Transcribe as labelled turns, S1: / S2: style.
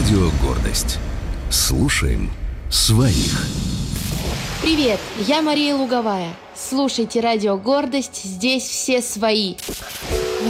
S1: Радио «Гордость». Слушаем своих.
S2: Привет, я Мария Луговая. Слушайте Радио «Гордость», здесь все свои.